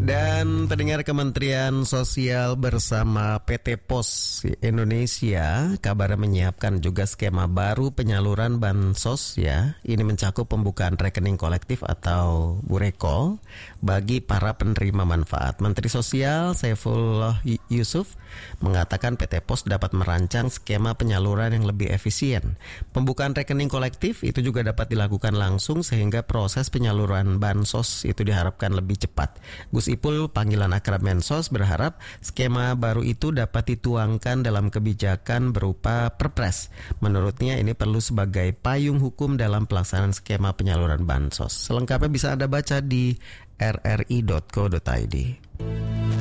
Dan pendengar, Kementerian Sosial bersama PT Pos Indonesia kabarnya menyiapkan juga skema baru penyaluran bansos ya. Ini mencakup pembukaan rekening kolektif atau burekol bagi para penerima manfaat. Menteri Sosial Saifullah Yusuf mengatakan PT Pos dapat merancang skema penyaluran yang lebih efisien. Pembukaan rekening kolektif itu juga dapat dilakukan langsung sehingga proses penyaluran bansos itu diharapkan lebih cepat. Gus Ipul, panggilan akrab Mensos, berharap skema baru itu dapat dituangkan dalam kebijakan berupa Perpres. Menurutnya ini perlu sebagai payung hukum dalam pelaksanaan skema penyaluran bansos. Selengkapnya bisa Anda baca di rri.co.id.